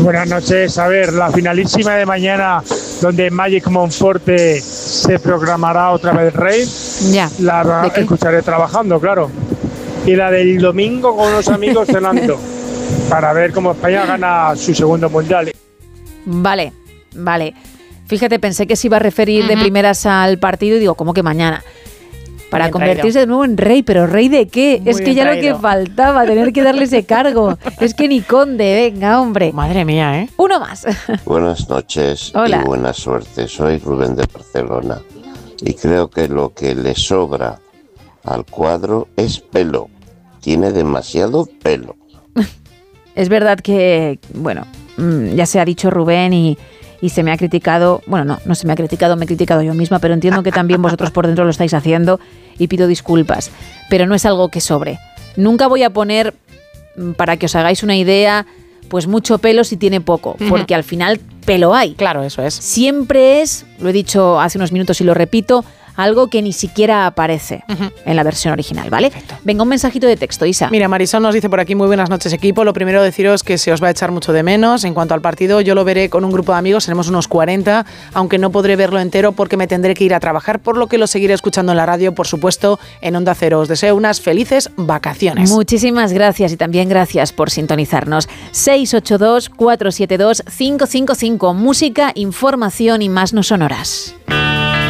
Buenas noches. A ver, la finalísima de mañana, donde Magic Monforte se programará otra vez Rey, Ya. la escucharé trabajando, claro. Y la del domingo con unos amigos cenando, para ver cómo España gana su segundo mundial. Vale. Fíjate, pensé que se iba a referir de primeras al partido y digo, ¿cómo que mañana? Para Bien convertirse traído. de nuevo en rey, pero ¿rey de qué? Muy Es que bien ya traído. lo que faltaba, tener que darle ese cargo. Es que ni conde, venga, hombre. Madre mía, ¿eh? Uno más. Buenas noches Hola. y buena suerte. Soy Rubén de Barcelona y creo que lo que le sobra al cuadro es pelo. Tiene demasiado pelo. Es verdad que, bueno, ya se ha dicho Rubén y se me ha criticado, bueno, no se me ha criticado, me he criticado yo misma, pero entiendo que también vosotros por dentro lo estáis haciendo y pido disculpas, pero no es algo que sobre. Nunca voy a poner, para que os hagáis una idea, pues mucho pelo si tiene poco, porque al final pelo hay. Claro, eso es. Siempre es, lo he dicho hace unos minutos y lo repito, algo que ni siquiera aparece en la versión original, ¿vale? Perfecto. Venga, un mensajito de texto, Isa. Mira, Marisol nos dice por aquí, muy buenas noches equipo. Lo primero deciros que se os va a echar mucho de menos. En cuanto al partido, yo lo veré con un grupo de amigos, seremos unos 40, aunque no podré verlo entero porque me tendré que ir a trabajar, por lo que lo seguiré escuchando en la radio, por supuesto, en Onda Cero. Os deseo unas felices vacaciones. Muchísimas gracias y también gracias por sintonizarnos. 682-472-555. Música, información y más no sonoras.